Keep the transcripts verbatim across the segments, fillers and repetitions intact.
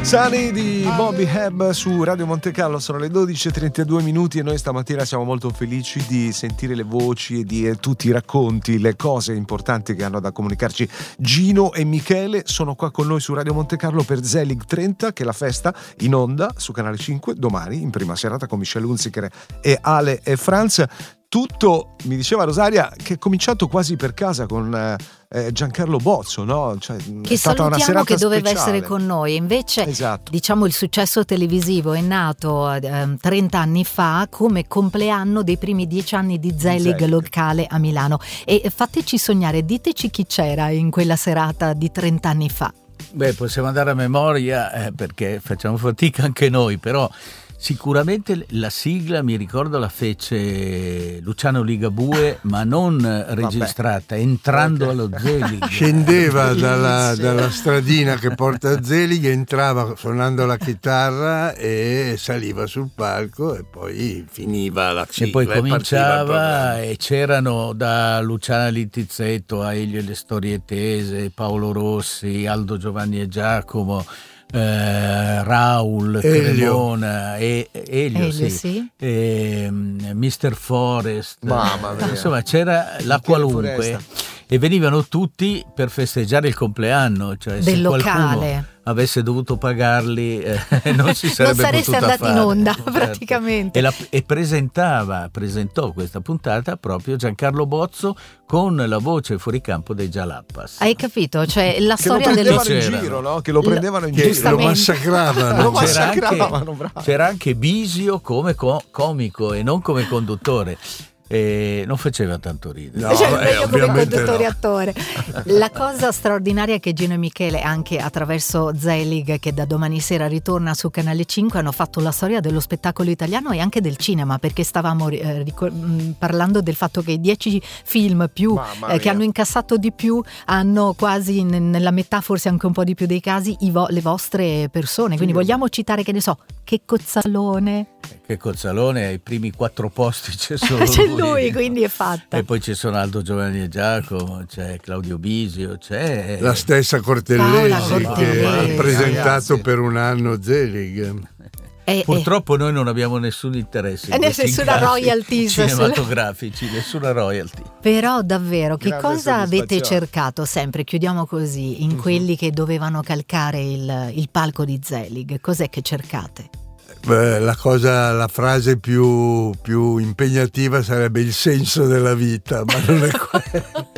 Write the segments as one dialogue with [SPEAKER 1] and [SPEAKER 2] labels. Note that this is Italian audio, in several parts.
[SPEAKER 1] Sunny di Bobby Hebb su Radio Monte Carlo, sono le dodici e trentadue minuti e noi stamattina siamo molto felici di sentire le voci e di eh, tutti i racconti, le cose importanti che hanno da comunicarci. Gino e Michele sono qua con noi su Radio Monte Carlo per Zelig trenta, che è la festa in onda su Canale cinque domani in prima serata con Michelle Hunziker e Ale e Franz. Tutto, mi diceva Rosaria, che è cominciato quasi per casa con eh, Giancarlo Bozzo, no? Cioè,
[SPEAKER 2] che
[SPEAKER 1] è stata una serata
[SPEAKER 2] che doveva
[SPEAKER 1] speciale.
[SPEAKER 2] essere con noi, invece
[SPEAKER 1] esatto.
[SPEAKER 2] Diciamo il successo televisivo è nato eh, trenta anni fa come compleanno dei primi dieci anni di Zelig, Zelig locale a Milano. E fateci sognare, diteci chi c'era in quella serata di trenta anni fa.
[SPEAKER 3] Beh, possiamo andare a memoria eh, perché facciamo fatica anche noi, però sicuramente la sigla, mi ricordo, la fece Luciano Ligabue, ma non registrata, Vabbè. entrando okay. allo Zelig.
[SPEAKER 4] Scendeva dalla, dalla stradina che porta a Zelig, entrava suonando la chitarra e saliva sul palco e poi finiva la sigla.
[SPEAKER 3] E poi cominciava e c'erano da Luciana Littizzetto a Elio e le Storie Tese, Paolo Rossi, Aldo, Giovanni e Giacomo, Eh, Raul,
[SPEAKER 4] Elio.
[SPEAKER 3] Cremona e Elio,
[SPEAKER 2] Elio
[SPEAKER 3] sì.
[SPEAKER 2] sì.
[SPEAKER 3] E, mister Forest,
[SPEAKER 1] Mamma mia.
[SPEAKER 3] insomma c'era la qualunque Foresta. E venivano tutti per festeggiare il compleanno, cioè
[SPEAKER 2] del
[SPEAKER 3] se
[SPEAKER 2] locale
[SPEAKER 3] qualcuno avesse dovuto pagarli eh, non si sarebbe
[SPEAKER 2] non sareste andati
[SPEAKER 3] fare.
[SPEAKER 2] in onda
[SPEAKER 3] Certo.
[SPEAKER 2] praticamente.
[SPEAKER 3] E, la, e presentava presentò questa puntata proprio Giancarlo Bozzo con la voce fuori campo dei Jalappas.
[SPEAKER 2] Hai capito? Cioè la
[SPEAKER 1] che
[SPEAKER 2] storia
[SPEAKER 1] lo
[SPEAKER 2] dello
[SPEAKER 1] prendevano in giro, no? Che lo prendevano in
[SPEAKER 4] che
[SPEAKER 1] giro,
[SPEAKER 4] lo massacravano.
[SPEAKER 1] lo
[SPEAKER 3] c'era,
[SPEAKER 1] massacravano
[SPEAKER 3] anche, c'era anche Bisio come co- comico e non come conduttore. E non faceva tanto ridere.
[SPEAKER 4] No,
[SPEAKER 2] cioè,
[SPEAKER 4] eh,
[SPEAKER 2] meglio come conduttore
[SPEAKER 4] no.
[SPEAKER 2] attore. La cosa straordinaria è che Gino e Michele, anche attraverso Zelig, che da domani sera ritorna su Canale cinque, hanno fatto la storia dello spettacolo italiano e anche del cinema, perché stavamo eh, ricor- parlando del fatto che i dieci film più eh, che hanno incassato di più hanno quasi n- nella metà, forse anche un po' di più dei casi, i vo- le vostre persone. Quindi sì. Vogliamo citare, che ne so, Che Cozzalone.
[SPEAKER 3] Che Cozzalone, ai primi quattro posti c'è solo
[SPEAKER 2] c'è
[SPEAKER 3] lui.
[SPEAKER 2] lui, quindi è fatta.
[SPEAKER 3] E poi ci sono Aldo, Giovanni e Giacomo, c'è Claudio Bisio, c'è
[SPEAKER 4] la stessa Cortellesi che ha presentato
[SPEAKER 1] ragazzi.
[SPEAKER 4] per un anno Zelig.
[SPEAKER 2] Eh,
[SPEAKER 3] Purtroppo eh. noi non abbiamo nessun interesse in
[SPEAKER 2] e nessuna royalty
[SPEAKER 3] cinematografici, nessuna royalty.
[SPEAKER 2] Però davvero, che
[SPEAKER 1] Grande
[SPEAKER 2] cosa avete
[SPEAKER 1] soddisfazione.
[SPEAKER 2] cercato sempre, chiudiamo così, in
[SPEAKER 1] Mm-hmm.
[SPEAKER 2] quelli che dovevano calcare il, il palco di Zelig? Cos'è che cercate?
[SPEAKER 4] Beh, la cosa, la frase più, più impegnativa sarebbe il senso della vita, ma non è quello.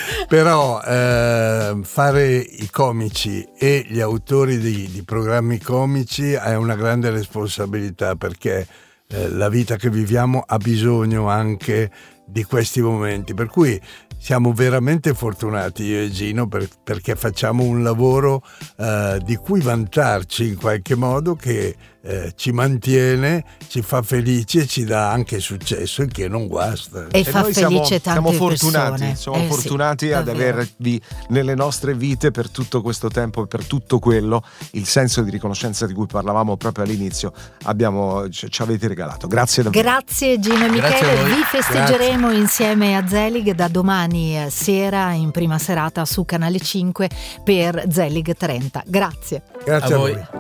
[SPEAKER 4] Però eh, fare i comici e gli autori di, di programmi comici è una grande responsabilità, perché eh, la vita che viviamo ha bisogno anche di questi momenti, per cui siamo veramente fortunati io e Gino per, perché facciamo un lavoro eh, di cui vantarci in qualche modo, che eh, ci mantiene, ci fa felici e ci dà anche successo, il che non guasta.
[SPEAKER 2] E,
[SPEAKER 1] E
[SPEAKER 2] fa
[SPEAKER 1] noi
[SPEAKER 2] felice
[SPEAKER 1] siamo,
[SPEAKER 2] tante
[SPEAKER 1] siamo fortunati,
[SPEAKER 2] persone.
[SPEAKER 1] siamo
[SPEAKER 2] Eh,
[SPEAKER 1] fortunati
[SPEAKER 2] sì,
[SPEAKER 1] ad
[SPEAKER 2] davvero.
[SPEAKER 1] avervi nelle nostre vite per tutto questo tempo e per tutto quello, il senso di riconoscenza di cui parlavamo proprio all'inizio, abbiamo, ci, ci avete regalato. Grazie davvero.
[SPEAKER 2] Grazie Gino e
[SPEAKER 3] Grazie
[SPEAKER 2] Michele,
[SPEAKER 3] a voi.
[SPEAKER 2] vi festeggeremo Grazie. insieme a Zelig da domani sera in prima serata su Canale cinque per Zelig trenta. Grazie.
[SPEAKER 4] Grazie
[SPEAKER 3] A
[SPEAKER 4] a,
[SPEAKER 3] voi.
[SPEAKER 4] voi.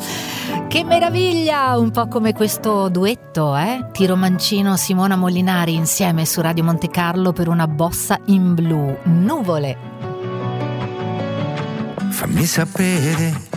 [SPEAKER 2] Che meraviglia, un po' come questo duetto, eh? Tiro Mancino, Simona Molinari insieme su Radio Monte Carlo per una bossa in blu. Nuvole.
[SPEAKER 5] Fammi sapere